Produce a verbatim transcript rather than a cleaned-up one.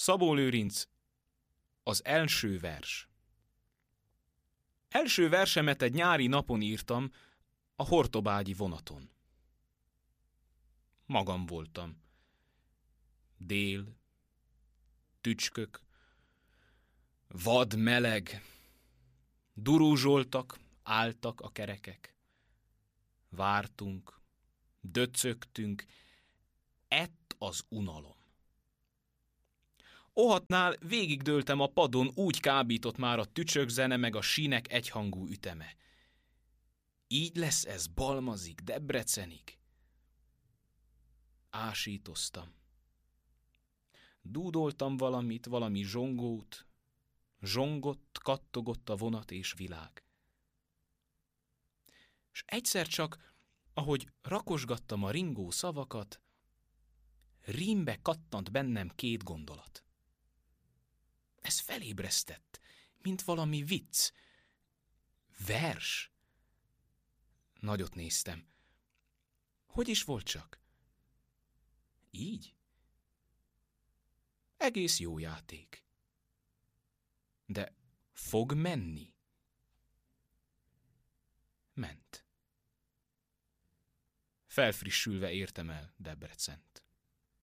Szabó Lőrinc, az első vers. Első versemet egy nyári napon írtam a hortobágyi vonaton. Magam voltam. Dél, tücskök, vad meleg, durúzsoltak, álltak a kerekek. Vártunk, döccögtünk, ett az unalom. Ohatnál végigdőltem a padon, úgy kábított már a tücsökzene meg a sínek egyhangú üteme. Így lesz ez Balmazig, Debrecenig. Ásítoztam. Dúdoltam valamit, valami zsongót. Zsongott, kattogott a vonat és világ. És egyszer csak, ahogy rakosgattam a ringó szavakat, rímbe kattant bennem két gondolat. Ez felébresztett, mint valami vicc. Vers. Nagyot néztem. Hogy is volt csak? Így? Egész jó játék. De fog menni? Ment. Felfrissülve értem el Debrecent.